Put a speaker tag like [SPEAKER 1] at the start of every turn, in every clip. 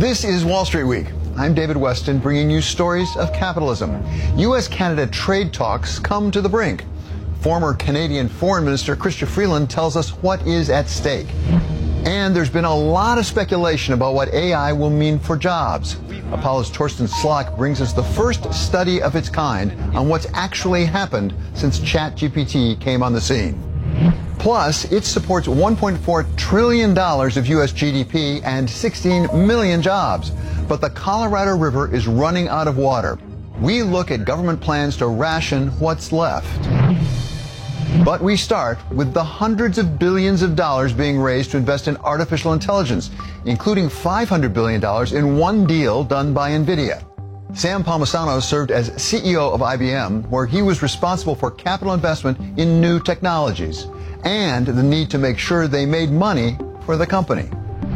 [SPEAKER 1] This is Wall Street Week. I'm David Weston, bringing you stories of capitalism. U.S.-Canada trade talks come to the brink. Former Canadian Foreign Minister Chrystia Freeland tells us what is at stake. And there's been a lot of speculation about what AI will mean for jobs. Apollo's Torsten Slok brings us the first study of its kind on what's actually happened since ChatGPT came on the scene. Plus, it supports $1.4 trillion of U.S. GDP and 16 million jobs. But the Colorado River is running out of water. We look at government plans to ration what's left. But we start with the hundreds of billions of dollars being raised to invest in artificial intelligence, including $500 billion in one deal done by NVIDIA. Sam Palmisano served as CEO of IBM, where he was responsible for capital investment in new technologies and the need to make sure they made money for the company.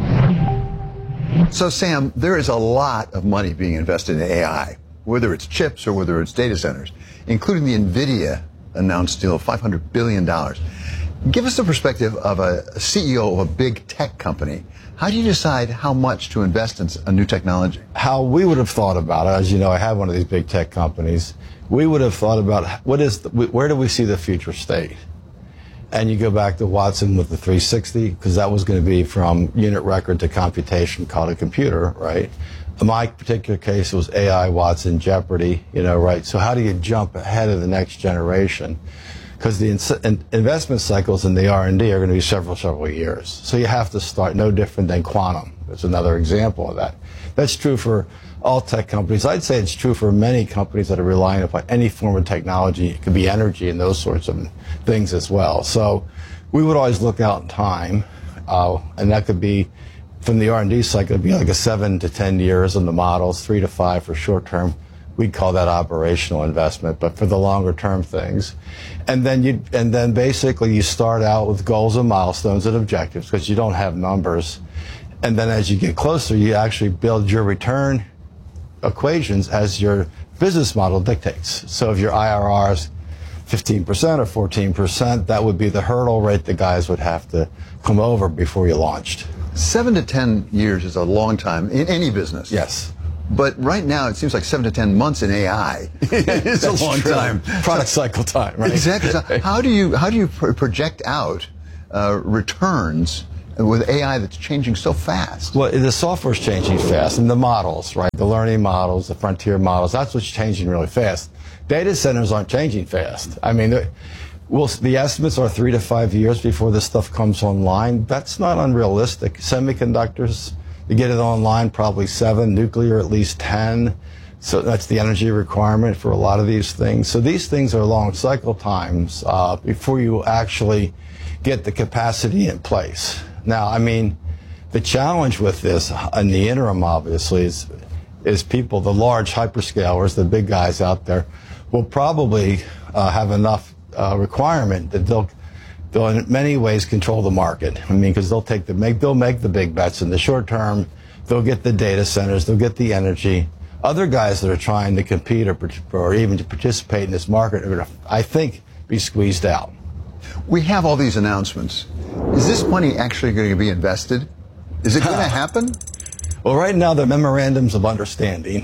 [SPEAKER 1] So, Sam, there is a lot of money being invested in AI, whether it's chips or whether it's data centers, including the NVIDIA announced deal of $500 billion. Give us the perspective of a CEO of a big tech company. How do you decide how much to invest in a new technology?
[SPEAKER 2] How we would have thought about it, as you know, I have one of these big tech companies. We would have thought about where do we see the future state? And you go back to Watson with the 360, because that was going to be from unit record to computation called a computer, right? In my particular case, it was AI, Watson, Jeopardy, right? So how do you jump ahead of the next generation? Because the investment cycles in the R&D are going to be several years. So you have to start no different than quantum. That's another example of that. That's true for all tech companies. I'd say it's true for many companies that are relying upon any form of technology. It could be energy and those sorts of things as well. So we would always look out in time, and that could be from the R&D cycle, it'd be like a 7 to 10 years on the models, 3 to 5 for short term. We'd call that operational investment, but for the longer term things. And then basically you start out with goals and milestones and objectives because you don't have numbers. And then as you get closer, you actually build your return equations as your business model dictates. So if your IRR is 15% or 14%, that would be the hurdle rate the guys would have to come over before you launched.
[SPEAKER 1] 7 to 10 years is a long time in any business.
[SPEAKER 2] Yes.
[SPEAKER 1] But right now, it seems like 7 to 10 months in AI is a long time.
[SPEAKER 2] Product cycle time, right?
[SPEAKER 1] Exactly. So how do you project out returns with AI that's changing so fast?
[SPEAKER 2] Well, the software's changing fast, and the models, right? The learning models, the frontier models, that's what's changing really fast. Data centers aren't changing fast. I mean, the estimates are 3 to 5 years before this stuff comes online. That's not unrealistic. Semiconductors, to get it online, probably 7, nuclear at least 10. So that's the energy requirement for a lot of these things. So these things are long cycle times before you actually get the capacity in place. Now, I mean, the challenge with this in the interim, obviously, is people, the large hyperscalers, the big guys out there, will probably have enough requirement that they'll in many ways control the market. I mean, because they'll make the big bets in the short term. They'll get the data centers. They'll get the energy. Other guys that are trying to compete or even to participate in this market are going to, I think, be squeezed out.
[SPEAKER 1] We have all these announcements. Is this money actually going to be invested? Is it going to happen?
[SPEAKER 2] Well, right now, the memorandums of understanding.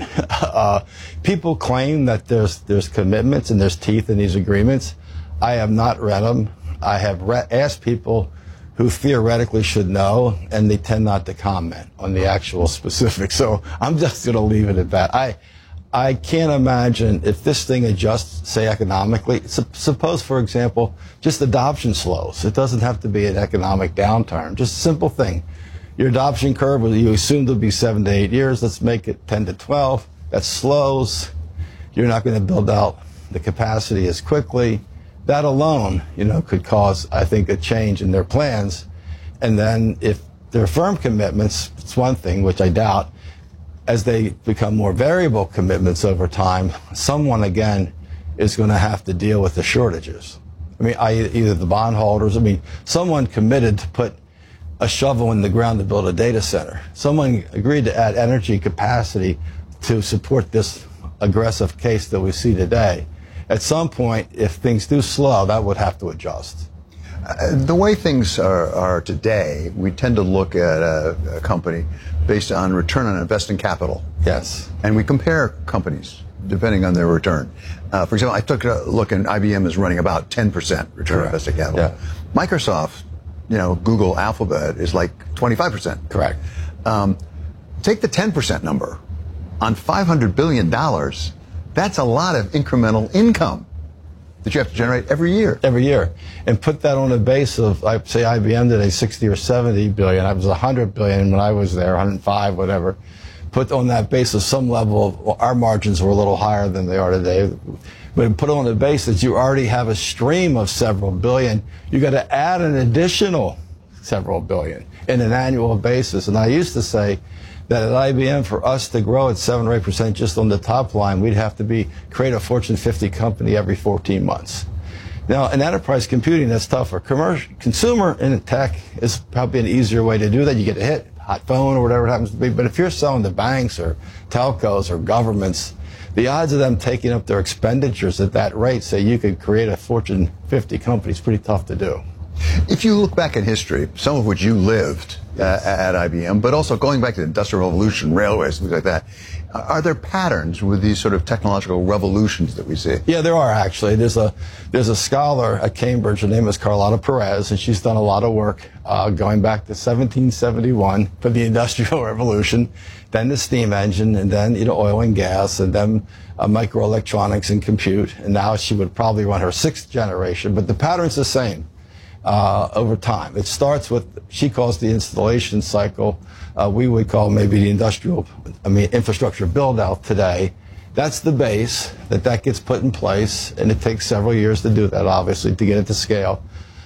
[SPEAKER 2] People claim that there's commitments and there's teeth in these agreements. I have not read them. I have asked people who theoretically should know, and they tend not to comment on the actual specifics. So I'm just going to leave it at that. I can't imagine if this thing adjusts, say, economically. Suppose, for example, just adoption slows. It doesn't have to be an economic downturn. Just a simple thing. Your adoption curve, you assume to be 7 to 8 years. Let's make it 10 to 12. That slows. You're not going to build out the capacity as quickly. That alone, could cause, I think, a change in their plans. And then if they're firm commitments, it's one thing, which I doubt. As they become more variable commitments over time, someone, again, is going to have to deal with the shortages. I mean, either the bondholders, someone committed to put a shovel in the ground to build a data center. Someone agreed to add energy capacity to support this aggressive case that we see today. At some point, if things do slow, that would have to adjust.
[SPEAKER 1] The way things are today, we tend to look at a company based on return on invested capital.
[SPEAKER 2] Yes.
[SPEAKER 1] And we compare companies depending on their return. For example, I took a look and IBM is running about 10% return on invested capital.
[SPEAKER 2] Yeah.
[SPEAKER 1] Microsoft, Google, Alphabet is like 25%.
[SPEAKER 2] Correct.
[SPEAKER 1] Take the 10% number on $500 billion. That's a lot of incremental income that you have to generate every year.
[SPEAKER 2] Every year. And put that on a base of, say, IBM today, 60 or 70 billion. I was 100 billion when I was there, 105, whatever. Put on that base of some level of, well, our margins were a little higher than they are today. But put on the base that you already have a stream of several billion. You got to add an additional several billion in an annual basis. And I used to say that at IBM, for us to grow at 7 or 8% just on the top line, we'd have to create a Fortune 50 company every 14 months. Now, in enterprise computing, that's tougher. Consumer in tech is probably an easier way to do that. You get a hot phone or whatever it happens to be. But if you're selling to banks or telcos or governments, the odds of them taking up their expenditures at that rate, say you could create a Fortune 50 company, is pretty tough to do.
[SPEAKER 1] If you look back in history, some of which you lived at IBM, but also going back to the Industrial Revolution, railways, things like that, are there patterns with these sort of technological revolutions that we see?
[SPEAKER 2] Yeah, there are actually. There's a scholar at Cambridge. Her name is Carlotta Perez, and she's done a lot of work going back to 1771 for the Industrial Revolution, then the steam engine, and then oil and gas, and then microelectronics and compute. And now she would probably run her 6th generation, but the pattern's the same. Over time. It starts with, she calls the installation cycle. We would call maybe the infrastructure build out today. That's the base that gets put in place, and it takes several years to do that, obviously, to get it to scale.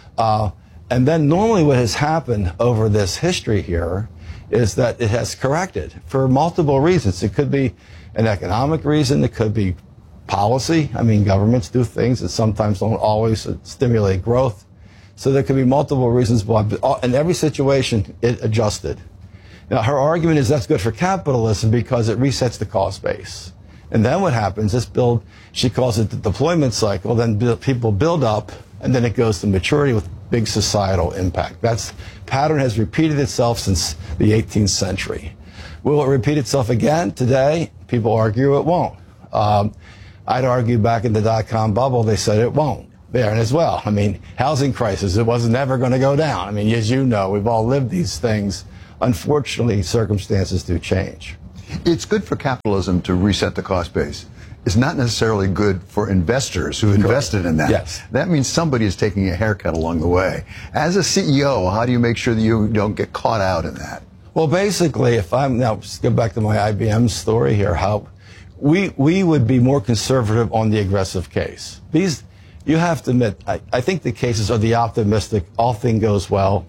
[SPEAKER 2] And then normally what has happened over this history here is that it has corrected for multiple reasons. It could be an economic reason. It could be policy. Governments do things that sometimes don't always stimulate growth. So there could be multiple reasons why. In every situation, it adjusted. Now, her argument is that's good for capitalism because it resets the cost base. And then what happens is she calls it the deployment cycle, then people build up, and then it goes to maturity with big societal impact. That pattern has repeated itself since the 18th century. Will it repeat itself again today? People argue it won't. I'd argue back in the dot-com bubble, they said it won't. There and as well. Housing crisis, it was never going to go down. As you know, we've all lived these things. Unfortunately, circumstances do change.
[SPEAKER 1] It's good for capitalism to reset the cost base. It's not necessarily good for investors who invested in that.
[SPEAKER 2] Yes.
[SPEAKER 1] That means somebody is taking a haircut along the way. As a CEO, how do you make sure that you don't get caught out in that?
[SPEAKER 2] Well, basically, now just go back to my IBM story here, how we would be more conservative on the aggressive case. You have to admit, I think the cases are the optimistic, all thing goes well,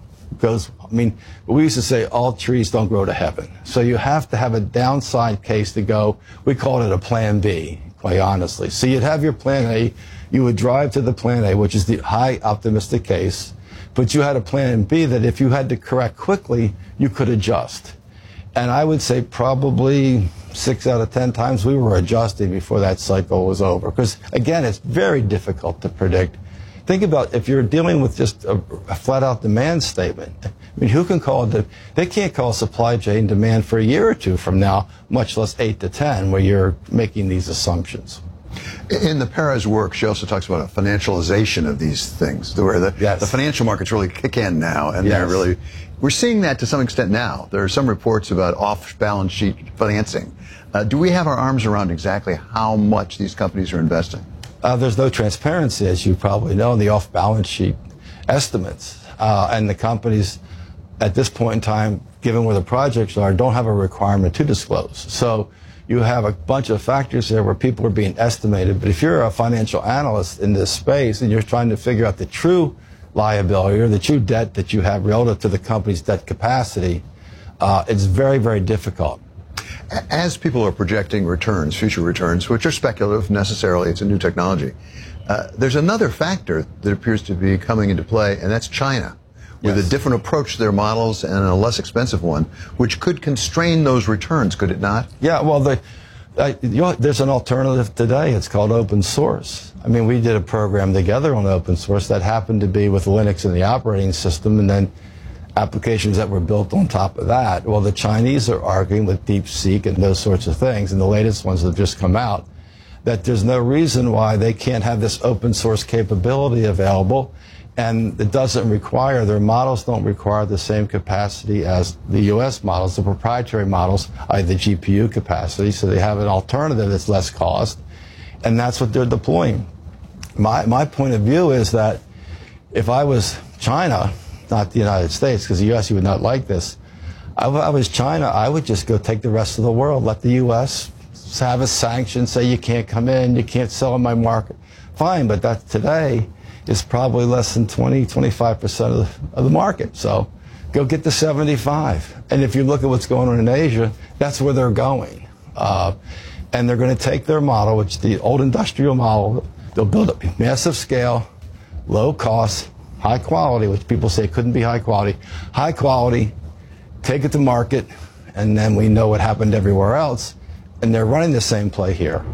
[SPEAKER 2] we used to say all trees don't grow to heaven. So you have to have a downside case to go, we call it a plan B, quite honestly. So you'd have your plan A, you would drive to the plan A, which is the high optimistic case, but you had a plan B that if you had to correct quickly, you could adjust. And I would say probably 6 out of 10 times we were adjusting before that cycle was over. Because, again, it's very difficult to predict. Think about if you're dealing with just a flat-out demand statement. Who can call it? They can't call supply chain demand for a year or two from now, much less 8 to 10, where you're making these assumptions.
[SPEAKER 1] In the Perez work, she also talks about a financialization of these things, where the financial markets really kick in now, and we're seeing that to some extent now. There are some reports about off-balance sheet financing. Do we have our arms around exactly how much these companies are investing?
[SPEAKER 2] There's no transparency, as you probably know, in the off-balance sheet estimates. And the companies, at this point in time, given where the projects are, don't have a requirement to disclose. So you have a bunch of factors there where people are being estimated. But if you're a financial analyst in this space and you're trying to figure out the true liability or the true debt that you have relative to the company's debt capacity, it's very, very difficult.
[SPEAKER 1] As people are projecting returns, future returns, which are speculative necessarily, it's a new technology, there's another factor that appears to be coming into play, and that's China, with a different approach to their models and a less expensive one, which could constrain those returns, could it not?
[SPEAKER 2] Yeah, well, There's an alternative today. It's called open source. I mean, we did a program together on open source that happened to be with Linux in the operating system, and then applications that were built on top of that. Well, the Chinese are arguing with DeepSeek and those sorts of things, and the latest ones that have just come out, that there's no reason why they can't have this open source capability available, and it doesn't require, their models don't require the same capacity as the US models, the proprietary models, the GPU capacity, so they have an alternative that's less cost, and that's what they're deploying. My point of view is that if I was China, not the United States, because the US, you would not like this, if I was China, I would just go take the rest of the world, let the US have a sanction, say you can't come in, you can't sell in my market. Fine, but that today is probably less than 25% of the market. So go get the 75. And if you look at what's going on in Asia, that's where they're going. And they're going to take their model, which is the old industrial model. They'll build a massive scale, low cost, high quality, which people say couldn't be high quality. High quality, take it to market, and then we know what happened everywhere else. And they're running the same play here.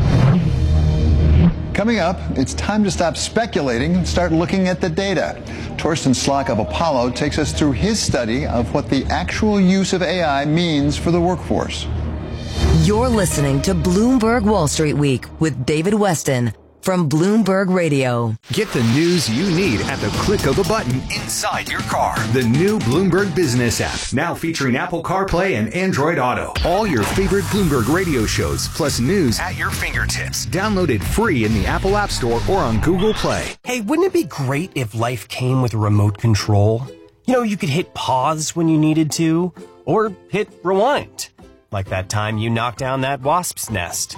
[SPEAKER 1] Coming up, it's time to stop speculating and start looking at the data. Torsten Slok of Apollo takes us through his study of what the actual use of AI means for the workforce.
[SPEAKER 3] You're listening to Bloomberg Wall Street Week with David Westin from Bloomberg Radio.
[SPEAKER 4] Get the news you need at the click of a button inside your car. The new Bloomberg Business app, now featuring Apple CarPlay and Android Auto. All your favorite Bloomberg radio shows, plus news at your fingertips. Download it free in the Apple App Store or on Google Play.
[SPEAKER 5] Hey, wouldn't it be great if life came with a remote control? You know, you could hit pause when you needed to, or hit rewind. Like that time you knocked down that wasp's nest.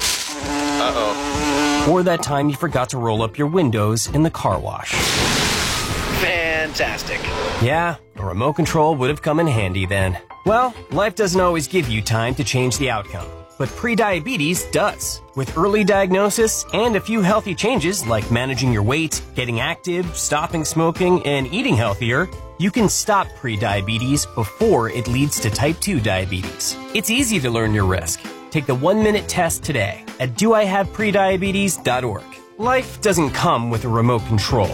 [SPEAKER 5] Or that time you forgot to roll up your windows in the car wash.
[SPEAKER 6] Fantastic.
[SPEAKER 5] Yeah, a remote control would have come in handy then. Well, life doesn't always give you time to change the outcome, but prediabetes does. With early diagnosis and a few healthy changes like managing your weight, getting active, stopping smoking, and eating healthier, you can stop prediabetes before it leads to type 2 diabetes. It's easy to learn your risk. Take the 1-minute test today at doihaveprediabetes.org. Life doesn't come with a remote control.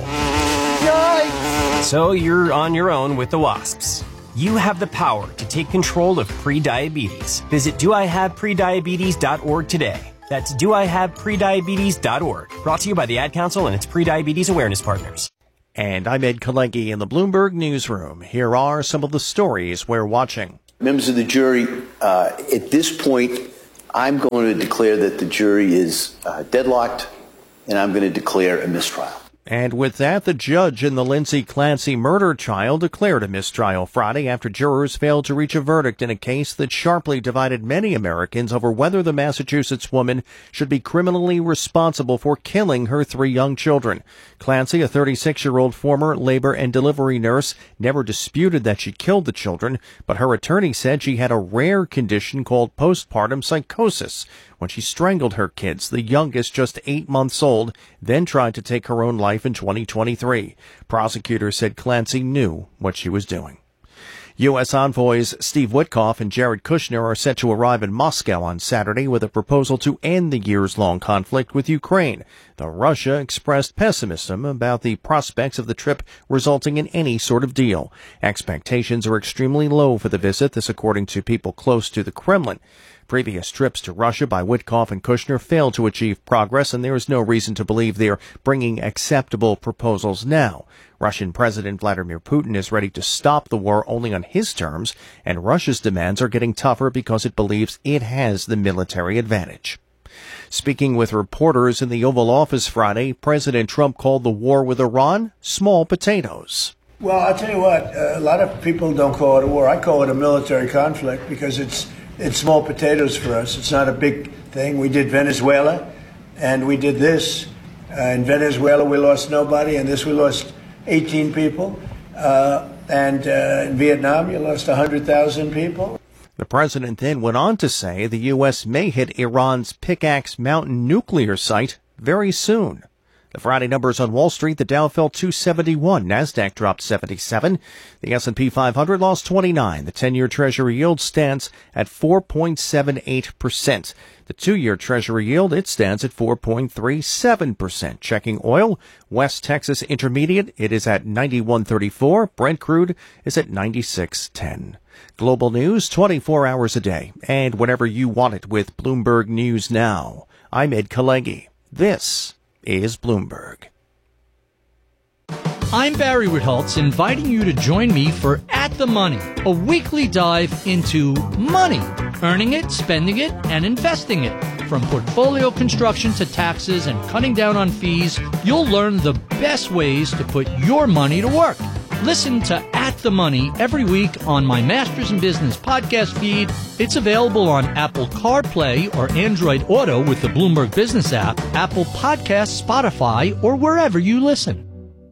[SPEAKER 5] Yikes! So you're on your own with the wasps. You have the power to take control of prediabetes. Visit doihaveprediabetes.org today. That's doihaveprediabetes.org. Brought to you by the Ad Council and its Prediabetes Awareness Partners.
[SPEAKER 7] And I'm Ed Kalenki in the Bloomberg Newsroom. Here are some of the stories we're watching.
[SPEAKER 8] Members of the jury, at this point, I'm going to declare that the jury is deadlocked, and I'm going to declare a mistrial.
[SPEAKER 7] And with that, the judge in the Lindsay Clancy murder trial declared a mistrial Friday after jurors failed to reach a verdict in a case that sharply divided many Americans over whether the Massachusetts woman should be criminally responsible for killing her 3 young children. Clancy, a 36-year-old former labor and delivery nurse, never disputed that she killed the children, but her attorney said she had a rare condition called postpartum psychosis when she strangled her kids, the youngest just 8 months old, then tried to take her own life in 2023. Prosecutors said Clancy knew what she was doing. U.S. envoys Steve Witkoff and Jared Kushner are set to arrive in Moscow on Saturday with a proposal to end the years-long conflict with Ukraine, though Russia expressed pessimism about the prospects of the trip resulting in any sort of deal. Expectations are extremely low for the visit, this according to people close to the Kremlin. Previous trips to Russia by Witkoff and Kushner failed to achieve progress, and there is no reason to believe they are bringing acceptable proposals now. Russian President Vladimir Putin is ready to stop the war only on his terms, and Russia's demands are getting tougher because it believes it has the military advantage. Speaking with reporters in the Oval Office Friday, President Trump called the war with Iran small potatoes.
[SPEAKER 9] Well, I'll tell you what, a lot of people don't call it a war. I call it a military conflict because it's small potatoes for us. It's not a big thing. We did Venezuela, and we did this. In Venezuela, we lost nobody, and this we lost 18 people. And in Vietnam, you lost 100,000 people.
[SPEAKER 7] The president then went on to say the U.S. may hit Iran's Pickaxe Mountain nuclear site very soon. The Friday numbers on Wall Street, the Dow fell 271, Nasdaq dropped 77, the S&P 500 lost 29. The 10-year Treasury yield stands at 4.78%. The 2-year Treasury yield, it stands at 4.37%. Checking oil, West Texas Intermediate, it is at 91.34. Brent crude is at 96.10. Global news 24 hours a day and whenever you want it with Bloomberg News Now. I'm Ed Kalegi. This is Bloomberg.
[SPEAKER 6] I'm Barry Ritholtz, inviting you to join me for At the Money, a weekly dive into money, earning it, spending it, and investing it. From portfolio construction to taxes and cutting down on fees, you'll learn the best ways to put your money to work. Listen to At the Money every week on my Masters in Business podcast feed. It's available on Apple CarPlay or Android Auto with the Bloomberg Business app, Apple Podcasts, Spotify, or wherever you listen.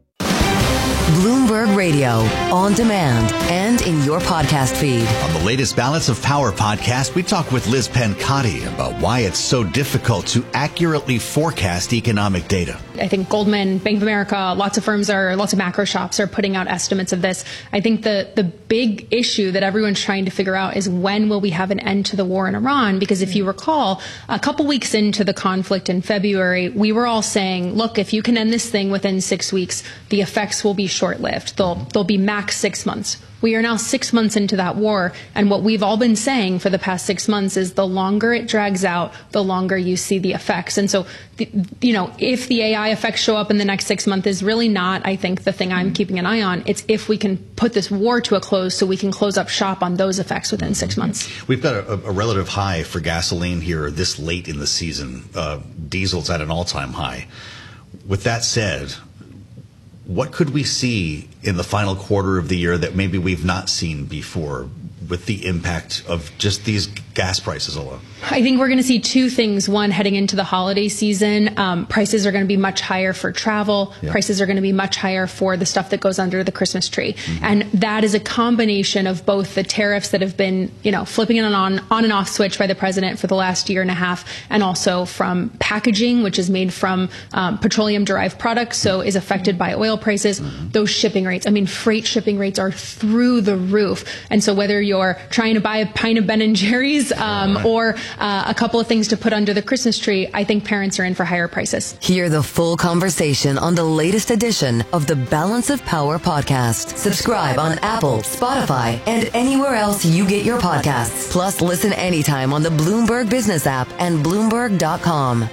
[SPEAKER 3] Bloomberg Radio, on demand and in your podcast feed.
[SPEAKER 10] On the latest Balance of Power podcast, we talk with Liz Pencotti about why it's so difficult to accurately forecast economic data.
[SPEAKER 11] I think Goldman, Bank of America, lots of macro shops are putting out estimates of this. I think the big issue that everyone's trying to figure out is when will we have an end to the war in Iran? Because if you recall, a couple weeks into the conflict in February, we were all saying, look, if you can end this thing within 6 weeks, the effects will be short-lived. They'll be max 6 months. We are now 6 months into that war, and what we've all been saying for the past 6 months is the longer it drags out, the longer you see the effects. And so, if the AI effects show up in the next 6 months is really not, I think, the thing I'm keeping an eye on. It's if we can put this war to a close so we can close up shop on those effects within 6 months.
[SPEAKER 10] We've got a relative high for gasoline here this late in the season. Diesel's at an all-time high. With that said, what could we see in the final quarter of the year that maybe we've not seen before with the impact of just these gas prices alone?
[SPEAKER 11] I think we're going to see two things. One, heading into the holiday season, prices are going to be much higher for travel. Yeah. Prices are going to be much higher for the stuff that goes under the Christmas tree. Mm-hmm. And that is a combination of both the tariffs that have been, flipping an on and off switch by the president for the last year and a half, and also from packaging, which is made from petroleum-derived products, so is affected by oil prices. Mm-hmm. Those shipping rates, freight shipping rates are through the roof. And so whether you're trying to buy a pint of Ben & Jerry's or a couple of things to put under the Christmas tree, I think parents are in for higher prices.
[SPEAKER 3] Hear the full conversation on the latest edition of the Balance of Power podcast. Subscribe on Apple, Spotify, and anywhere else you get your podcasts. Plus, listen anytime on the Bloomberg Business app and Bloomberg.com.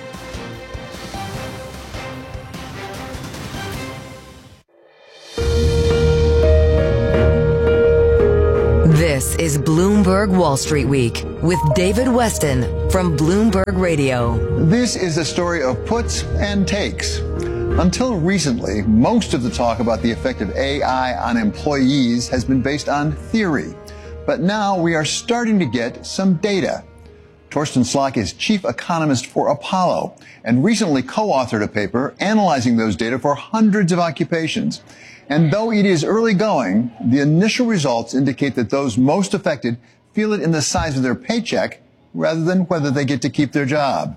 [SPEAKER 3] This is Bloomberg Wall Street Week with David Weston from Bloomberg Radio.
[SPEAKER 1] This is a story of puts and takes. Until recently, most of the talk about the effect of AI on employees has been based on theory. But now we are starting to get some data. Torsten Slok is chief economist for Apollo and recently co-authored a paper analyzing those data for hundreds of occupations. And though it is early going, the initial results indicate that those most affected feel it in the size of their paycheck rather than whether they get to keep their job.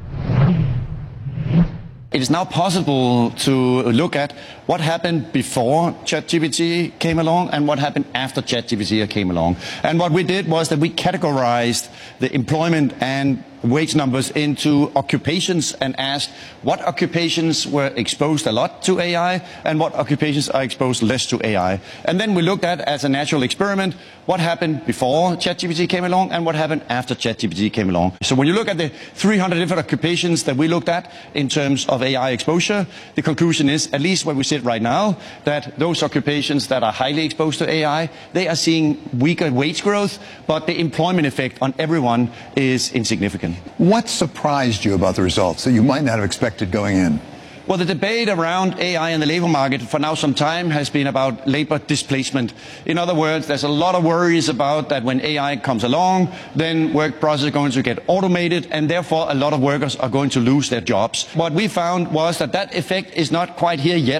[SPEAKER 12] It is now possible to look at what happened before ChatGPT came along and what happened after ChatGPT came along. And what we did was that we categorized the employment and wage numbers into occupations and asked what occupations were exposed a lot to AI and what occupations are exposed less to AI. And then we looked at, as a natural experiment, what happened before ChatGPT came along and what happened after ChatGPT came along. So when you look at the 300 different occupations that we looked at in terms of AI exposure, the conclusion is, at least where we sit right now, that those occupations that are highly exposed to AI, they are seeing weaker wage growth, but the employment effect on everyone is insignificant.
[SPEAKER 1] What surprised you about the results that you might not have expected going in?
[SPEAKER 12] Well, the debate around AI in the labor market for now some time has been about labor displacement. In other words, there's a lot of worries about that when AI comes along, then work processes are going to get automated and therefore a lot of workers are going to lose their jobs. What we found was that effect is not quite here yet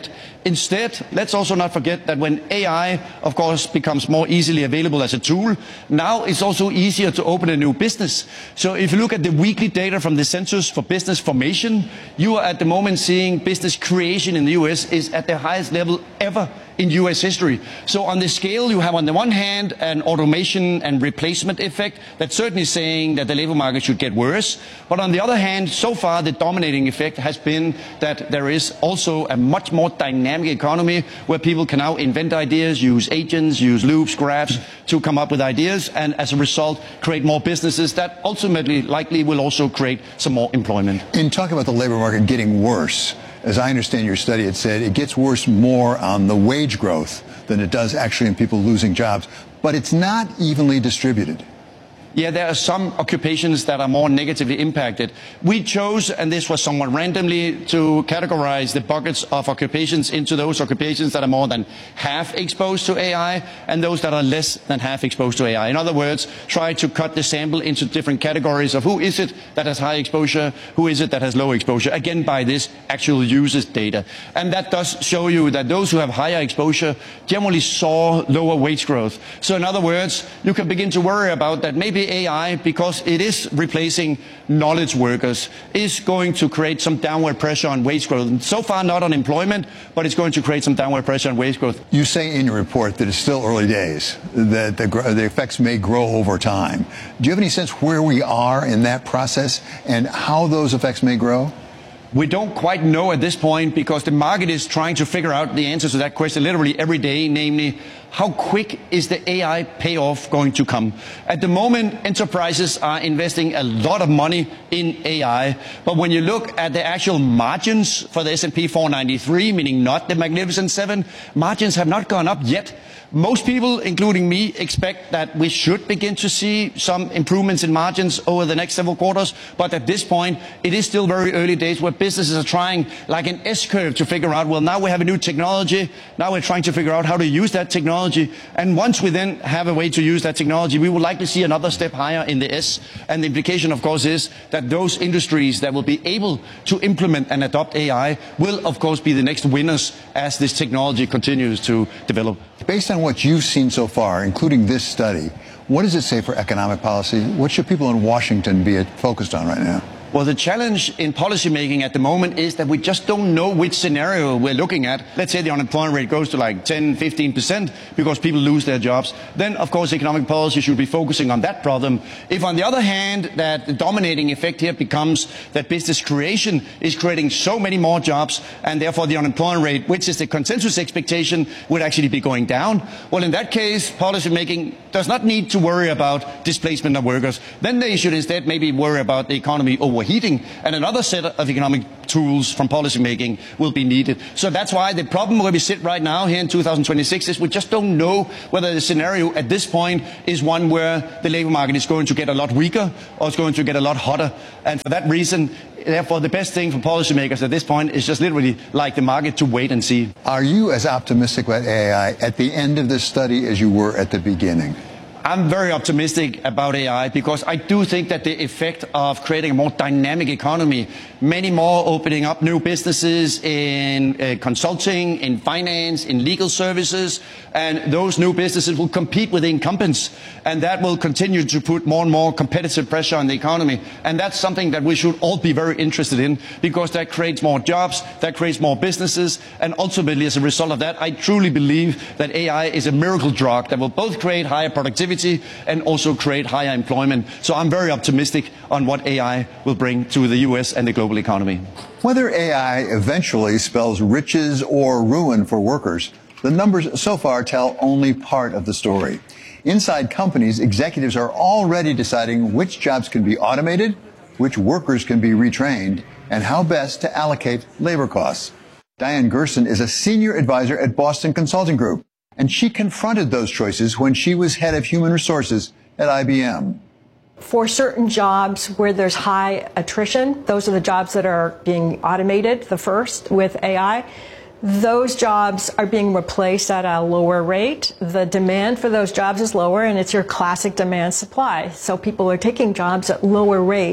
[SPEAKER 12] Instead, let's also not forget that when AI, of course, becomes more easily available as a tool, now it's also easier to open a new business. So if you look at the weekly data from the Census for Business Formation, you are at the moment seeing business creation in the US is at the highest level ever in US history. So on the scale, you have on the one hand an automation and replacement effect that's certainly saying that the labor market should get worse. But on the other hand, so far the dominating effect has been that there is also a much more dynamic economy where people can now invent ideas, use agents, use loops, graphs to come up with ideas, and as a result create more businesses that ultimately likely will also create some more employment.
[SPEAKER 1] In talking about the labor market getting worse, as I understand your study, it said it gets worse more on the wage growth than it does actually in people losing jobs, but it's not evenly distributed.
[SPEAKER 12] Yeah, there are some occupations that are more negatively impacted. We chose, and this was somewhat randomly, to categorize the buckets of occupations into those occupations that are more than half exposed to AI and those that are less than half exposed to AI. In other words, try to cut the sample into different categories of who is it that has high exposure, who is it that has low exposure, again by this actual users data. And that does show you that those who have higher exposure generally saw lower wage growth. So in other words, you can begin to worry about that maybe AI, because it is replacing knowledge workers, is going to create some downward pressure on wage growth. And so far not on employment, but it's going to create some downward pressure on wage growth.
[SPEAKER 1] You say in your report that it's still early days, that the effects may grow over time. Do you have any sense where we are in that process and how those effects may grow?
[SPEAKER 12] We don't quite know at this point because the market is trying to figure out the answers to that question literally every day, namely, how quick is the AI payoff going to come? At the moment, enterprises are investing a lot of money in AI, but when you look at the actual margins for the S&P 493, meaning not the Magnificent Seven, margins have not gone up yet. Most people, including me, expect that we should begin to see some improvements in margins over the next several quarters. But at this point, it is still very early days where businesses are trying like an S-curve to figure out, well, now we have a new technology. Now we're trying to figure out how to use that technology. And once we then have a way to use that technology, we will likely see another step higher in the S. And the implication, of course, is that those industries that will be able to implement and adopt AI will, of course, be the next winners as this technology continues to develop.
[SPEAKER 1] Based on what you've seen so far, including this study, what does it say for economic policy? What should people in Washington be focused on right now?
[SPEAKER 12] Well, the challenge in policymaking at the moment is that we just don't know which scenario we're looking at. Let's say the unemployment rate goes to like 10, 15% because people lose their jobs. Then, of course, economic policy should be focusing on that problem. If, on the other hand, that the dominating effect here becomes that business creation is creating so many more jobs and therefore the unemployment rate, which is the consensus expectation, would actually be going down. Well, in that case, policymaking does not need to worry about displacement of workers. Then they should instead maybe worry about the economy overheating, and another set of economic tools from policymaking will be needed. So that's why the problem where we sit right now here in 2026 is we just don't know whether the scenario at this point is one where the labor market is going to get a lot weaker or it's going to get a lot hotter. And for that reason, therefore, the best thing for policymakers at this point is just literally like the market to wait and see.
[SPEAKER 1] Are you as optimistic about AI at the end of this study as you were at the beginning?
[SPEAKER 12] I'm very optimistic about AI because I do think that the effect of creating a more dynamic economy, many more opening up new businesses in consulting, in finance, in legal services, and those new businesses will compete with the incumbents, and that will continue to put more and more competitive pressure on the economy. And that's something that we should all be very interested in because that creates more jobs, that creates more businesses, and ultimately as a result of that, I truly believe that AI is a miracle drug that will both create higher productivity and also create higher employment. So I'm very optimistic on what AI will bring to the US and the global economy.
[SPEAKER 1] Whether AI eventually spells riches or ruin for workers, the numbers so far tell only part of the story. Inside companies, executives are already deciding which jobs can be automated, which workers can be retrained, and how best to allocate labor costs. Diane Gerson is a senior advisor at Boston Consulting Group, and she confronted those choices when she was head of human resources at IBM.
[SPEAKER 13] For certain jobs where there's high attrition, those are the jobs that are being automated the first with AI. Those jobs are being replaced at a lower rate. The demand for those jobs is lower, and it's your classic demand supply. So people are taking jobs at lower rates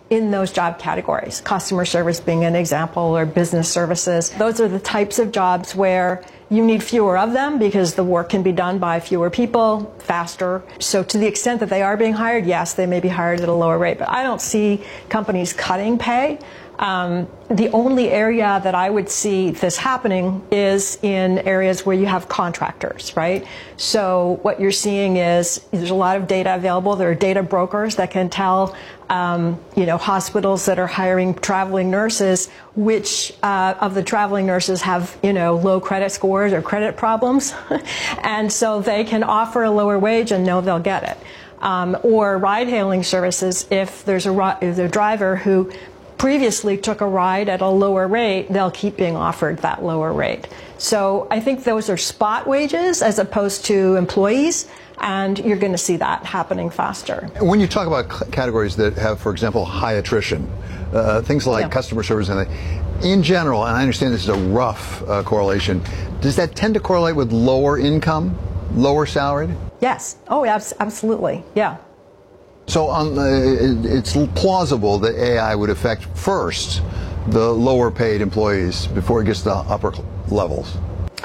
[SPEAKER 13] in those job categories, customer service being an example, or business services. Those are the types of jobs where you need fewer of them because the work can be done by fewer people faster. So to the extent that they are being hired, yes, they may be hired at a lower rate, but I don't see companies cutting pay. The only area that I would see this happening is in areas where you have contractors, right? So what you're seeing is there's a lot of data available. There are data brokers that can tell, hospitals that are hiring traveling nurses, which of the traveling nurses have, low credit scores or credit problems. And so they can offer a lower wage and know they'll get it. Or ride-hailing services, if there's a driver who previously took a ride at a lower rate, they'll keep being offered that lower rate. So I think those are spot wages as opposed to employees, and you're going to see that happening faster.
[SPEAKER 1] When you talk about categories that have, for example, high attrition, things like customer service, and in general, and I understand this is a rough correlation, does that tend to correlate with lower income, lower salaried?
[SPEAKER 13] Yes. Oh, absolutely. Yeah.
[SPEAKER 1] So it's plausible that AI would affect first the lower paid employees before it gets to the upper levels.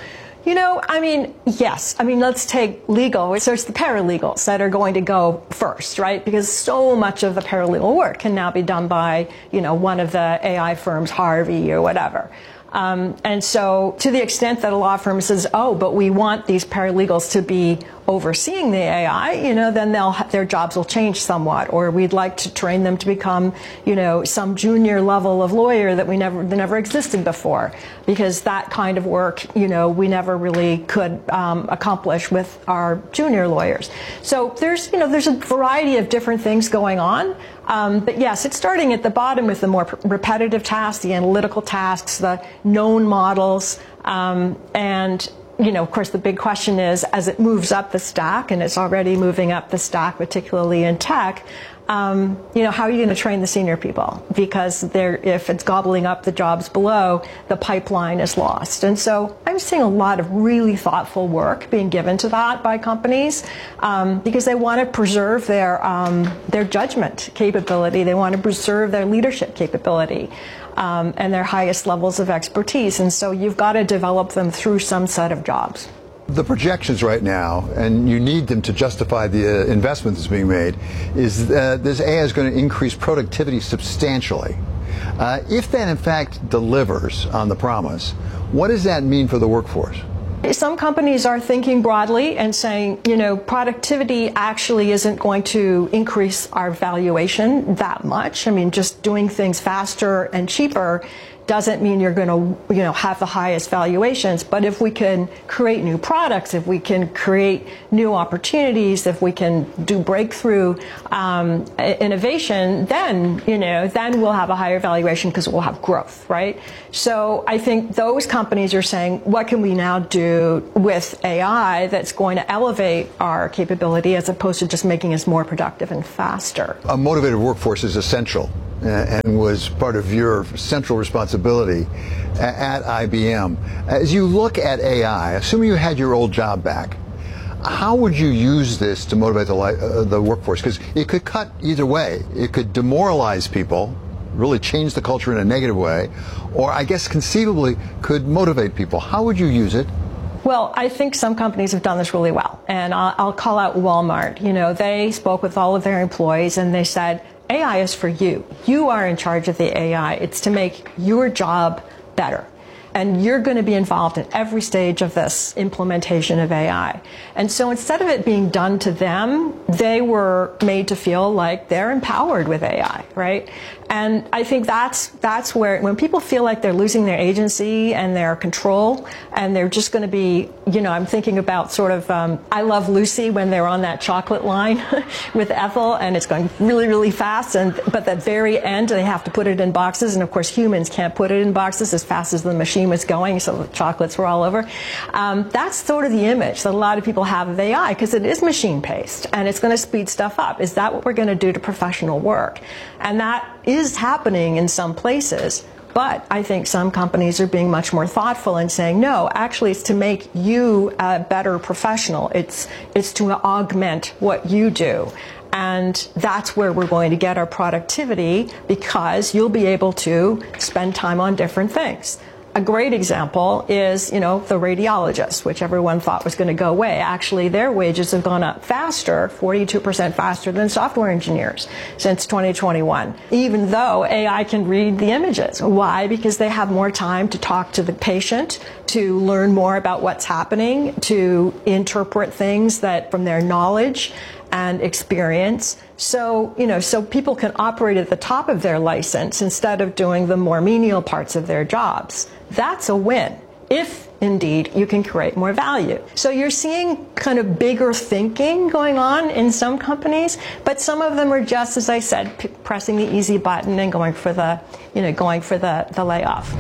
[SPEAKER 13] Yes. Let's take legal. So it's the paralegals that are going to go first, right? Because so much of the paralegal work can now be done by, one of the AI firms, Harvey or whatever. And so to the extent that a law firm says, but we want these paralegals to be overseeing the AI, then their jobs will change somewhat, or we'd like to train them to become, some junior level of lawyer that never existed before, because that kind of work, we never really could accomplish with our junior lawyers. So there's a variety of different things going on. But yes, it's starting at the bottom with the more repetitive tasks, the analytical tasks, the known models, and of course, the big question is, as it moves up the stack, and it's already moving up the stack, particularly in tech, how are you going to train the senior people? Because if it's gobbling up the jobs below, the pipeline is lost. And so I'm seeing a lot of really thoughtful work being given to that by companies, because they want to preserve their judgment capability. They want to preserve their leadership capability. And their highest levels of expertise. And so you've got to develop them through some set of jobs.
[SPEAKER 1] The projections right now, and you need them to justify the investment that's being made, is this AI is going to increase productivity substantially. If that in fact delivers on the promise, what does that mean for the workforce?
[SPEAKER 13] Some companies are thinking broadly and saying, productivity actually isn't going to increase our valuation that much. Just doing things faster and cheaper doesn't mean you're going to, have the highest valuations. But if we can create new products, if we can create new opportunities, if we can do breakthrough innovation, then we'll have a higher valuation because we'll have growth, right? So I think those companies are saying, what can we now do with AI that's going to elevate our capability as opposed to just making us more productive and faster?
[SPEAKER 1] A motivated workforce is essential, and was part of your central responsibility at IBM. As you look at AI, assuming you had your old job back, how would you use this to motivate the workforce? Because it could cut either way. It could demoralize people, really change the culture in a negative way, or I guess conceivably could motivate people. How would you use it?
[SPEAKER 13] Well, I think some companies have done this really well. And I'll call out Walmart. They spoke with all of their employees and they said, AI is for you. You are in charge of the AI. It's to make your job better. And you're going to be involved in every stage of this implementation of AI. And so instead of it being done to them, they were made to feel like they're empowered with AI, right? And I think that's where, when people feel like they're losing their agency and their control, and they're just going to be, I'm thinking about sort of, I Love Lucy, when they're on that chocolate line with Ethel, and it's going really, really fast, but at the very end, they have to put it in boxes, and of course, humans can't put it in boxes as fast as the machine was going, so the chocolates were all over. That's sort of the image that a lot of people have of AI, because it is machine-paced, and it's going to speed stuff up. Is that what we're going to do to professional work? And that is happening in some places, but I think some companies are being much more thoughtful and saying, no, actually it's to make you a better professional. It's to augment what you do. And that's where we're going to get our productivity, because you'll be able to spend time on different things. A great example is, the radiologists, which everyone thought was going to go away. Actually, their wages have gone up faster, 42% faster than software engineers since 2021, even though AI can read the images. Why? Because they have more time to talk to the patient, to learn more about what's happening, to interpret things that from their knowledge and experience. So people can operate at the top of their license instead of doing the more menial parts of their jobs. That's a win, if indeed you can create more value. So you're seeing kind of bigger thinking going on in some companies, but some of them are just, as I said, pressing the easy button and going for the layoff.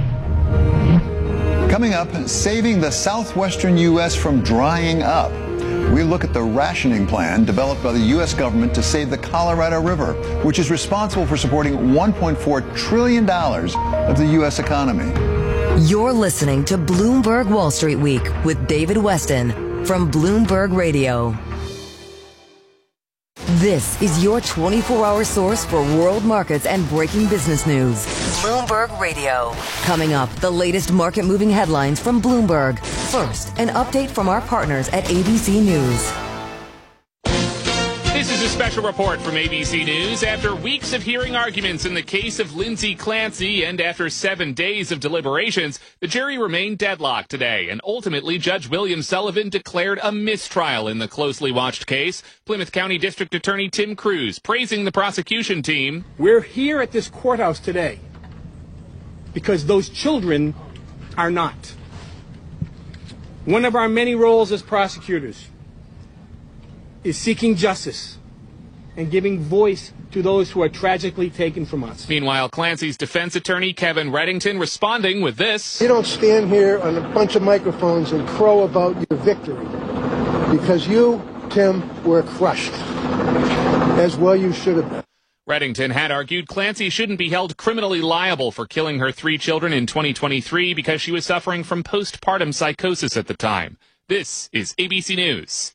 [SPEAKER 1] Coming up, saving the southwestern U.S. from drying up. We look at the rationing plan developed by the U.S. government to save the Colorado River, which is responsible for supporting $1.4 trillion of the U.S. economy.
[SPEAKER 3] You're listening to Bloomberg Wall Street Week with David Weston from Bloomberg Radio. This is your 24-hour source for world markets and breaking business news. Bloomberg Radio. Coming up, the latest market-moving headlines from Bloomberg. First, an update from our partners at ABC News.
[SPEAKER 14] This is a special report from ABC News. After weeks of hearing arguments in the case of Lindsay Clancy and after 7 days of deliberations, the jury remained deadlocked today, and ultimately Judge William Sullivan declared a mistrial in the closely watched case. Plymouth County District Attorney Tim Cruz praising the prosecution team.
[SPEAKER 15] We're here at this courthouse today because those children are not. One of our many roles as prosecutors is seeking justice and giving voice to those who are tragically taken from us.
[SPEAKER 14] Meanwhile, Clancy's defense attorney, Kevin Reddington, responding with this.
[SPEAKER 16] You don't stand here on a bunch of microphones and crow about your victory, because you, Tim, were crushed, as well you should have been.
[SPEAKER 14] Reddington had argued Clancy shouldn't be held criminally liable for killing her 3 children in 2023 because she was suffering from postpartum psychosis at the time. This is ABC News.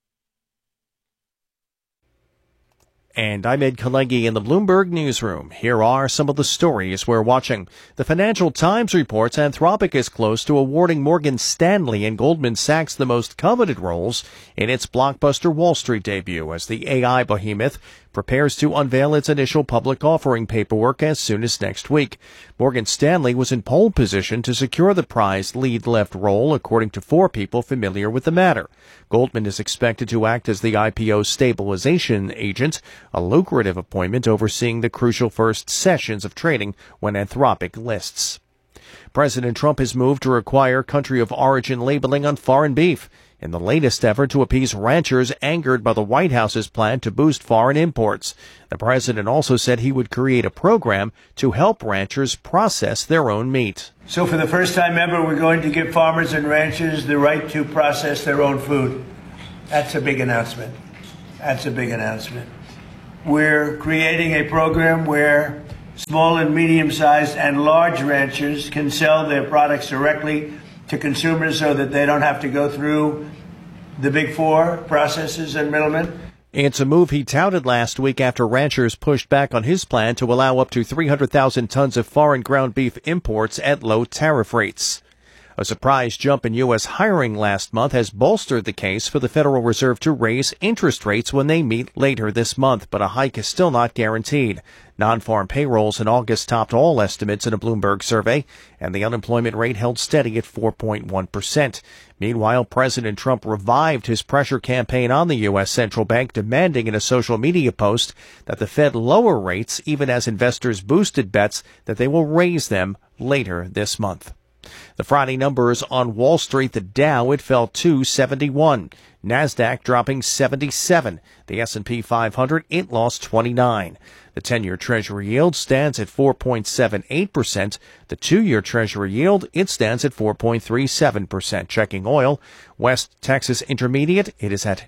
[SPEAKER 7] And I'm Ed Kalegi in the Bloomberg Newsroom. Here are some of the stories we're watching. The Financial Times reports Anthropic is close to awarding Morgan Stanley and Goldman Sachs the most coveted roles in its blockbuster Wall Street debut as the AI behemoth prepares to unveil its initial public offering paperwork as soon as next week. Morgan Stanley was in pole position to secure the prized lead left role, according to 4 people familiar with the matter. Goldman is expected to act as the IPO stabilization agent, a lucrative appointment overseeing the crucial first sessions of trading when Anthropic lists. President Trump has moved to require country of origin labeling on foreign beef in the latest effort to appease ranchers angered by the White House's plan to boost foreign imports. The president also said he would create a program to help ranchers process their own meat.
[SPEAKER 9] So for the first time ever, we're going to give farmers and ranchers the right to process their own food. That's a big announcement. That's a big announcement. We're creating a program where small and medium-sized and large ranchers can sell their products directly to consumers so that they don't have to go through the big 4 processors and middlemen.
[SPEAKER 7] It's a move he touted last week after ranchers pushed back on his plan to allow up to 300,000 tons of foreign ground beef imports at low tariff rates. A surprise jump in U.S. hiring last month has bolstered the case for the Federal Reserve to raise interest rates when they meet later this month, but a hike is still not guaranteed. Non-farm payrolls in August topped all estimates in a Bloomberg survey, and the unemployment rate held steady at 4.1%. Meanwhile, President Trump revived his pressure campaign on the U.S. Central Bank, demanding in a social media post that the Fed lower rates even as investors boosted bets that they will raise them later this month. The Friday numbers on Wall Street, the Dow, it fell 271. NASDAQ dropping 77. The S&P 500, it lost 29. The 10-year Treasury yield stands at 4.78%. The 2-year Treasury yield, it stands at 4.37%. Checking oil, West Texas Intermediate, it is at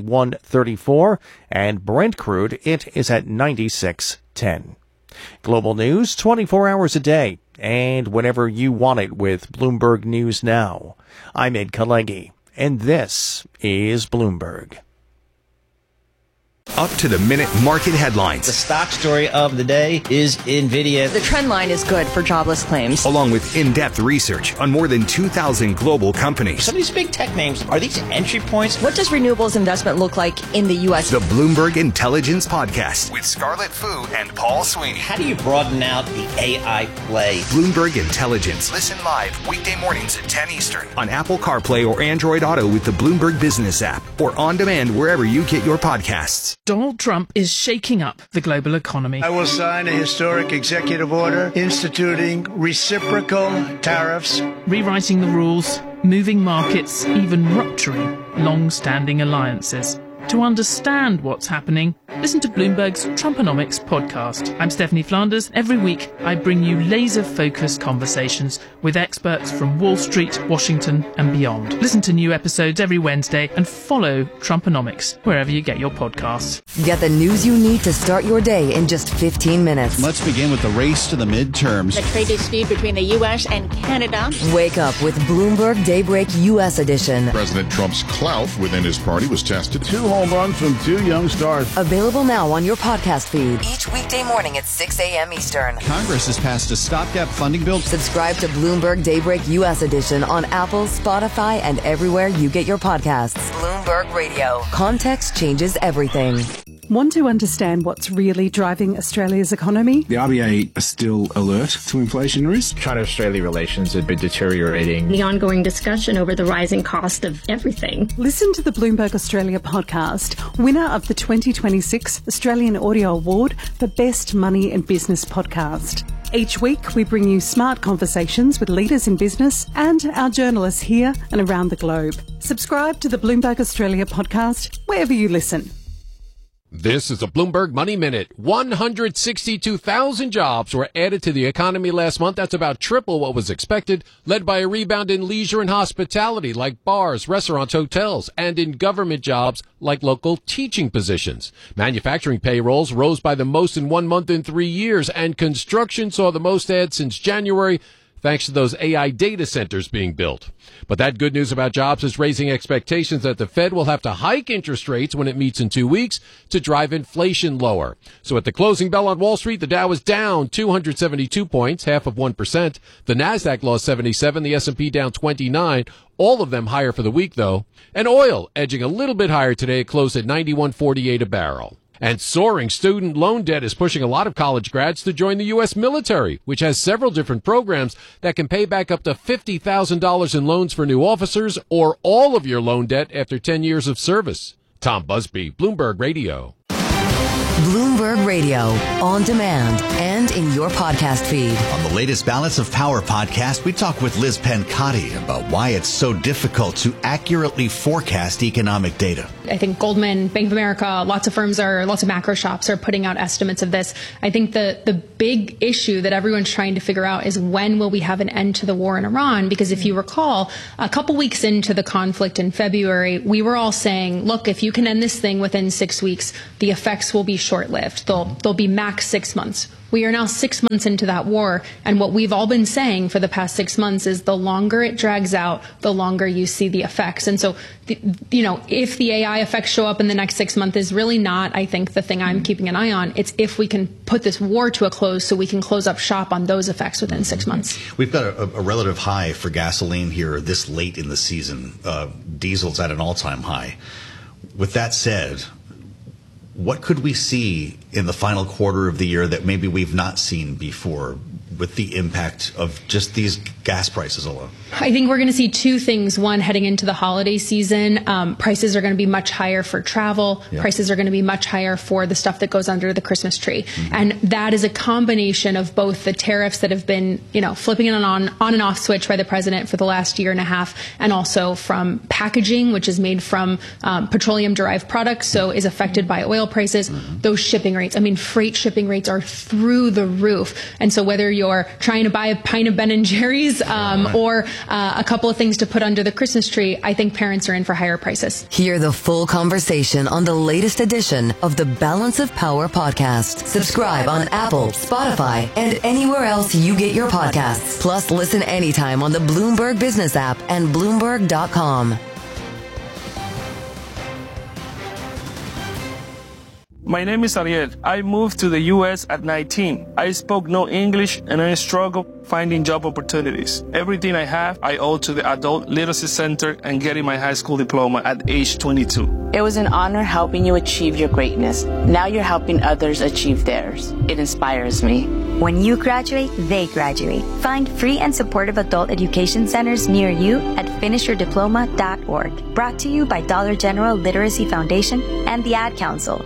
[SPEAKER 7] 91.34. And Brent crude, it is at 96.10. Global news 24 hours a day and whenever you want it with Bloomberg News Now. I'm Ed Kalegi, and this is Bloomberg.
[SPEAKER 4] Up-to-the-minute market headlines.
[SPEAKER 17] The stock story of the day is NVIDIA.
[SPEAKER 18] The trend line is good for jobless claims.
[SPEAKER 4] Along with in-depth research on more than 2,000 global companies.
[SPEAKER 17] Some of these big tech names, are these entry points?
[SPEAKER 18] What does renewables investment look like in the U.S.?
[SPEAKER 4] The Bloomberg Intelligence Podcast with Scarlett Fu and Paul Sweeney.
[SPEAKER 17] How do you broaden out the AI play?
[SPEAKER 4] Bloomberg Intelligence. Listen live weekday mornings at 10 Eastern on Apple CarPlay or Android Auto with the Bloomberg Business app or on demand wherever you get your podcasts.
[SPEAKER 19] Donald Trump is shaking up the global economy.
[SPEAKER 9] I will sign a historic executive order instituting reciprocal tariffs,
[SPEAKER 19] rewriting the rules, moving markets, even rupturing long-standing alliances. To understand what's happening, listen to Bloomberg's Trumponomics podcast. I'm Stephanie Flanders. Every week, I bring you laser-focused conversations with experts from Wall Street, Washington, and beyond. Listen to new episodes every Wednesday and follow Trumponomics wherever you get your podcasts.
[SPEAKER 3] Get the news you need to start your day in just 15 minutes.
[SPEAKER 20] Let's begin with the race to the midterms.
[SPEAKER 21] The trade dispute between the U.S. and Canada.
[SPEAKER 3] Wake up with Bloomberg Daybreak U.S. edition.
[SPEAKER 22] President Trump's clout within his party was tested. 2 home runs from 2 young stars.
[SPEAKER 3] Available now on your podcast feed. Each weekday morning at 6 a.m. Eastern.
[SPEAKER 20] Congress has passed a stopgap funding bill.
[SPEAKER 3] Subscribe to Bloomberg Daybreak U.S. edition on Apple, Spotify, and everywhere you get your podcasts. Bloomberg Radio. Context changes everything.
[SPEAKER 23] Want to understand what's really driving Australia's economy?
[SPEAKER 24] The RBA are still alert to inflation risk.
[SPEAKER 25] China-Australia relations have been deteriorating.
[SPEAKER 26] The ongoing discussion over the rising cost of everything.
[SPEAKER 23] Listen to the Bloomberg Australia podcast, winner of the 2026 Australian Audio Award for Best Money and Business Podcast. Each week, we bring you smart conversations with leaders in business and our journalists here and around the globe. Subscribe to the Bloomberg Australia podcast wherever you listen.
[SPEAKER 27] This is a Bloomberg Money Minute. 162,000 jobs were added to the economy last month. That's about triple what was expected, led by a rebound in leisure and hospitality like bars, restaurants, hotels, and in government jobs like local teaching positions. Manufacturing payrolls rose by the most in 1 month in 3 years, and construction saw the most ads since January, thanks to those AI data centers being built. But that good news about jobs is raising expectations that the Fed will have to hike interest rates when it meets in 2 weeks to drive inflation lower. So at the closing bell on Wall Street, the Dow was down 272 points, 0.5%. The Nasdaq lost 77, the S&P down 29, all of them higher for the week, though. And oil edging a little bit higher today, it closed at $91.48 a barrel. And soaring student loan debt is pushing a lot of college grads to join the U.S. military, which has several different programs that can pay back up to $50,000 in loans for new officers or all of your loan debt after 10 years of service. Tom Busby, Bloomberg Radio.
[SPEAKER 3] Bloomberg Radio, on demand and in your podcast feed.
[SPEAKER 10] On the latest Balance of Power podcast, we talk with Liz Pencotti about why it's so difficult to accurately forecast economic data.
[SPEAKER 11] I think Goldman, Bank of America, lots of macro shops are putting out estimates of this. I think the big issue that everyone's trying to figure out is when will we have an end to the war in Iran? Because if you recall, a couple weeks into the conflict in February, we were all saying, look, if you can end this thing within 6 weeks, the effects will be short-lived. They'll be max 6 months. We are now 6 months into that war, and what we've all been saying for the past 6 months is the longer it drags out, the longer you see the effects. And so, if the AI effects show up in the next 6 months is really not, I think, the thing I'm keeping an eye on. It's if we can put this war to a close so we can close up shop on those effects within 6 months.
[SPEAKER 10] We've got a relative high for gasoline here this late in the season. Diesel's at an all-time high. With that said, what could we see in the final quarter of the year that maybe we've not seen before with the impact of just these gas prices alone?
[SPEAKER 11] I think we're going to see two things. One, heading into the holiday season, prices are going to be much higher for travel. Yeah. Prices are going to be much higher for the stuff that goes under the Christmas tree. Mm-hmm. And that is a combination of both the tariffs that have been, flipping an on and off switch by the president for the last year and a half, and also from packaging, which is made from petroleum-derived products, so is affected by oil prices. Mm-hmm. Those shipping rates, freight shipping rates are through the roof. And so whether you're trying to buy a pint of Ben & Jerry's or a couple of things to put under the Christmas tree, I think parents are in for higher prices.
[SPEAKER 3] Hear the full conversation on the latest edition of the Balance of Power podcast. Subscribe on Apple, Spotify, and anywhere else you get your podcasts. Plus, listen anytime on the Bloomberg Business app and Bloomberg.com.
[SPEAKER 1] My name is Ariel. I moved to the U.S. at 19. I spoke no English and I struggled finding job opportunities. Everything I have, I owe to the Adult Literacy Center and getting my high school diploma at age 22.
[SPEAKER 2] It was an honor helping you achieve your greatness. Now you're helping others achieve theirs. It inspires me.
[SPEAKER 5] When you graduate, they graduate. Find free and supportive adult education centers near you at finishyourdiploma.org. Brought to you by Dollar General Literacy Foundation and the Ad Council.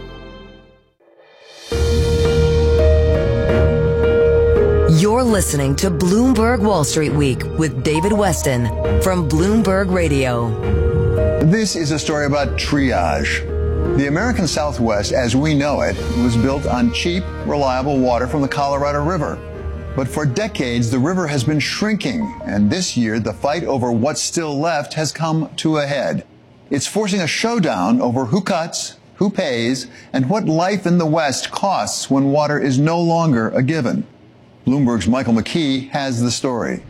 [SPEAKER 3] You're listening to Bloomberg Wall Street Week with David Weston from Bloomberg Radio.
[SPEAKER 6] This is a story about triage. The American Southwest, as we know it, was built on cheap, reliable water from the Colorado River. But for decades, the river has been shrinking, and this year, the fight over what's still left has come to a head. It's forcing a showdown over who cuts, who pays, and what life in the West costs when water is no longer a given. Bloomberg's Michael McKee has the story.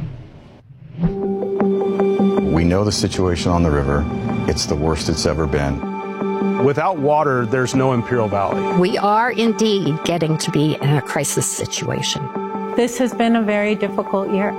[SPEAKER 8] We know the situation on the river. It's the worst it's ever been.
[SPEAKER 12] Without water, there's no Imperial Valley.
[SPEAKER 13] We are indeed getting to be in a crisis situation.
[SPEAKER 28] This has been a very difficult year.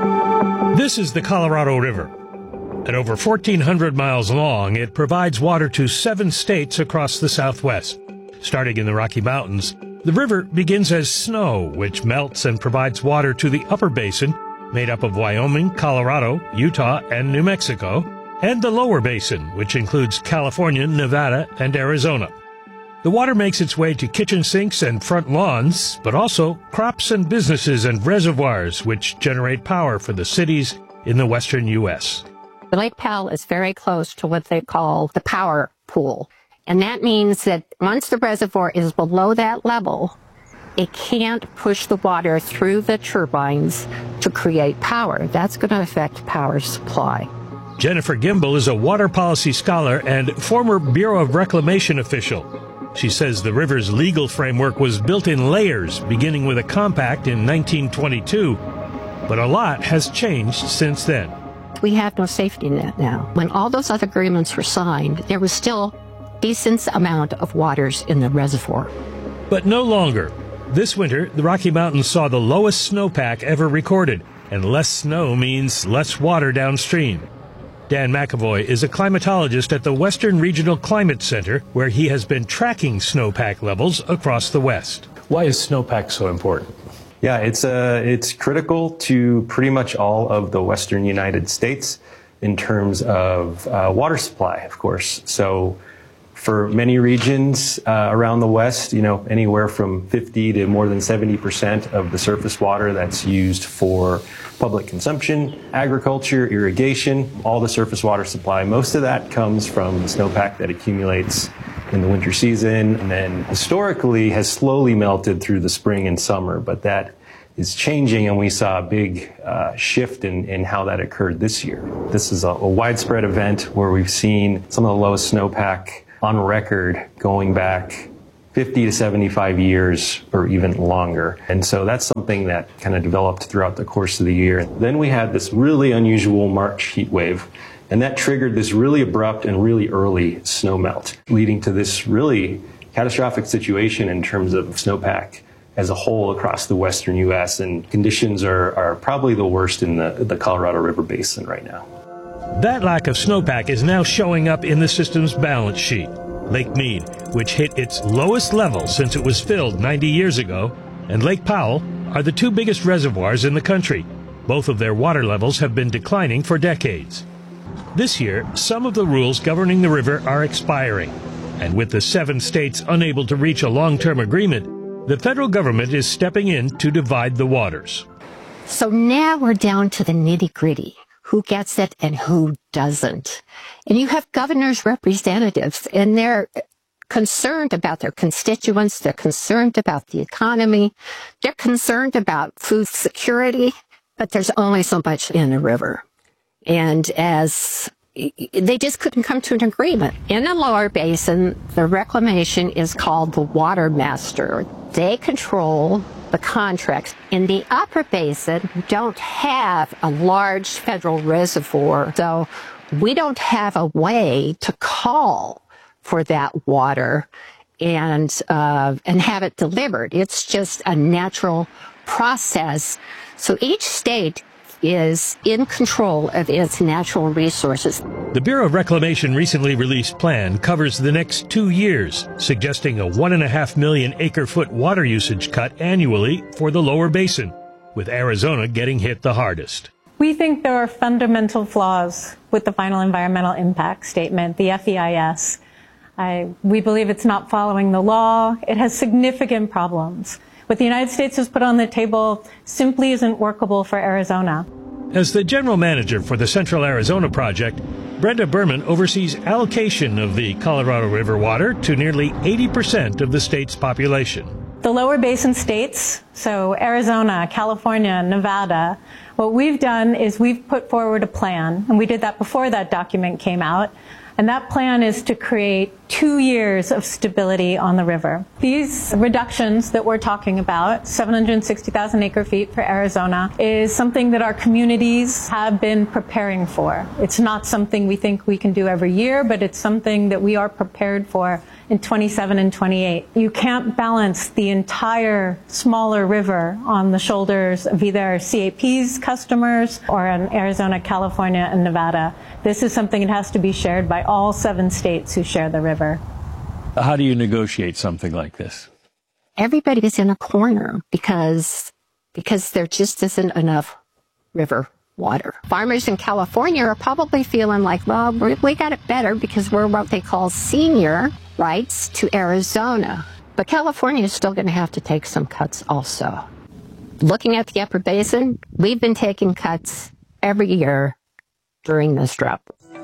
[SPEAKER 29] This is the Colorado River. At over 1,400 miles long, it provides water to 7 states across the Southwest. Starting in the Rocky Mountains, the river begins as snow, which melts and provides water to the upper basin, made up of Wyoming, Colorado, Utah, and New Mexico, and the lower basin, which includes California, Nevada, and Arizona. The water makes its way to kitchen sinks and front lawns, but also crops and businesses and reservoirs, which generate power for the cities in the western U.S.
[SPEAKER 13] Lake Powell is very close to what they call the power pool. And that means that once the reservoir is below that level, it can't push the water through the turbines to create power. That's going to affect power supply.
[SPEAKER 29] Jennifer Gimbel is a water policy scholar and former Bureau of Reclamation official. She says the river's legal framework was built in layers, beginning with a compact in 1922. But a lot has changed since then.
[SPEAKER 13] We have no safety net now. When all those other agreements were signed, there was still decent amount of waters in the reservoir.
[SPEAKER 29] But no longer. This winter, the Rocky Mountains saw the lowest snowpack ever recorded, and less snow means less water downstream. Dan McAvoy is a climatologist at the Western Regional Climate Center, where he has been tracking snowpack levels across the West.
[SPEAKER 30] Why is snowpack so important?
[SPEAKER 31] Yeah, it's critical to pretty much all of the western United States in terms of water supply, of course. So for many regions around the West, anywhere from 50 to more than 70% of the surface water that's used for public consumption, agriculture, irrigation, all the surface water supply, most of that comes from the snowpack that accumulates in the winter season and then historically has slowly melted through the spring and summer, but that is changing, and we saw a big shift in how that occurred this year. This is a widespread event where we've seen some of the lowest snowpack on record going back 50 to 75 years or even longer. And so that's something that kind of developed throughout the course of the year. Then we had this really unusual March heat wave, and that triggered this really abrupt and really early snow melt, leading to this really catastrophic situation in terms of snowpack as a whole across the western U.S., and conditions are probably the worst in the Colorado River Basin right now.
[SPEAKER 29] That lack of snowpack is now showing up in the system's balance sheet. Lake Mead, which hit its lowest level since it was filled 90 years ago, and Lake Powell are the two biggest reservoirs in the country. Both of their water levels have been declining for decades. This year, some of the rules governing the river are expiring, and with the 7 states unable to reach a long-term agreement, the federal government is stepping in to divide the waters.
[SPEAKER 13] So now we're down to the nitty-gritty. Who gets it and who doesn't? And you have governors' representatives, and they're concerned about their constituents. They're concerned about the economy. They're concerned about food security, but there's only so much in the river. And as they just couldn't come to an agreement. In the lower basin, the reclamation is called the water master. They control the contracts. In the upper basin, we don't have a large federal reservoir, so we don't have a way to call for that water. and have it delivered. It's just a natural process. So each state is in control of its natural resources.
[SPEAKER 29] The Bureau of Reclamation recently released plan covers the next 2 years, suggesting a 1.5 million acre-foot water usage cut annually for the lower basin, with Arizona getting hit the hardest.
[SPEAKER 28] We think there are fundamental flaws with the final environmental impact statement, the FEIS. We believe it's not following the law. It has significant problems. What the United States has put on the table simply isn't workable for Arizona.
[SPEAKER 29] As the general manager for the Central Arizona Project, Brenda Berman oversees allocation of the Colorado River water to nearly 80% of the state's population.
[SPEAKER 28] The lower basin states, so Arizona, California, Nevada, what we've done is we've put forward a plan, and we did that before that document came out. And that plan is to create 2 years of stability on the river. These reductions that we're talking about, 760,000 acre feet for Arizona, is something that our communities have been preparing for. It's not something we think we can do every year, but it's something that we are prepared for in 27 and 28. You can't balance the entire smaller river on the shoulders of either CAP's customers or in Arizona, California, and Nevada. This is something that has to be shared by all 7 states who share the river.
[SPEAKER 29] How do you negotiate something like this?
[SPEAKER 13] Everybody is in a corner because there just isn't enough river water. Farmers in California are probably feeling like, well, we got it better because we're what they call senior rights to Arizona. But California is still going to have to take some cuts also. Looking at the upper basin, we've been taking cuts every year during this drought.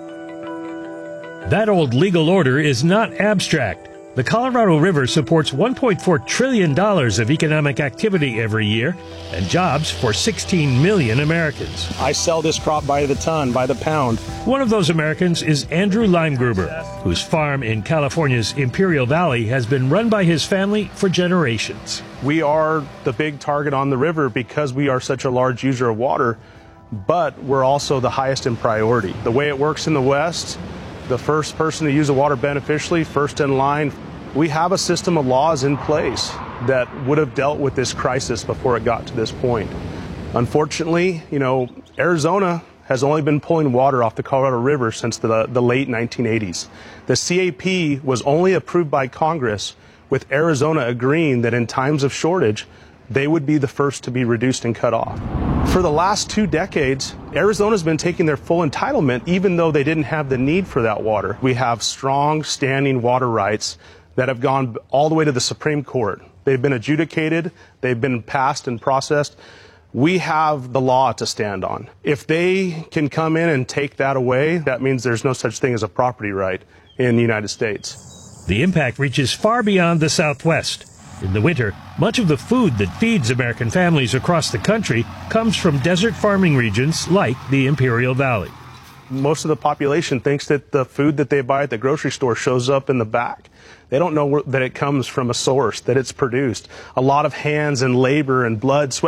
[SPEAKER 29] That old legal order is not abstract. The Colorado River supports $1.4 trillion of economic activity every year and jobs for 16 million Americans.
[SPEAKER 12] I sell this crop by the ton, by the pound.
[SPEAKER 29] One of those Americans is Andrew Limegruber, whose farm in California's Imperial Valley has been run by his family for generations.
[SPEAKER 12] We are the big target on the river because we are such a large user of water, but we're also the highest in priority. The way it works in the West, the first person to use the water beneficially, first in line. We have a system of laws in place that would have dealt with this crisis before it got to this point. Unfortunately, Arizona has only been pulling water off the Colorado River since the late 1980s. The CAP was only approved by Congress with Arizona agreeing that in times of shortage, they would be the first to be reduced and cut off. For the last 2 decades, Arizona's been taking their full entitlement even though they didn't have the need for that water. We have strong standing water rights that have gone all the way to the Supreme Court. They've been adjudicated, they've been passed and processed. We have the law to stand on. If they can come in and take that away, that means there's no such thing as a property right in the United States.
[SPEAKER 29] The impact reaches far beyond the Southwest. In the winter, much of the food that feeds American families across the country comes from desert farming regions like the Imperial Valley.
[SPEAKER 12] Most of the population thinks that the food that they buy at the grocery store shows up in the back. They don't know that it comes from a source, that it's produced. A lot of hands and labor and blood, sweat,